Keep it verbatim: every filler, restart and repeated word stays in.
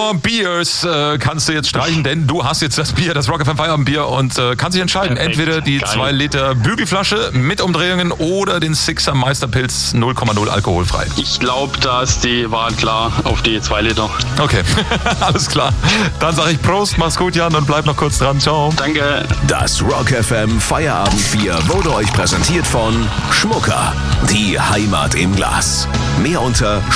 Your Beers äh, kannst du jetzt streichen, denn du hast jetzt das Bier, das Rock F M Feierabendbier und äh, kannst dich entscheiden. Perfekt. Entweder die Geil. zwei Liter Bügelflasche mit Umdrehungen oder den Sixer Meisterpilz null Komma null alkoholfrei. Ich glaube, da ist die Wahl klar auf die zwei Liter. Okay, alles klar. Dann sage ich Prost, mach's gut, Jan, und bleib noch kurz dran. Ciao. Danke. Das Rock F M Feierabendbier wurde euch präsentiert von Schmucker. Die Heimat im Glas. Mehr unter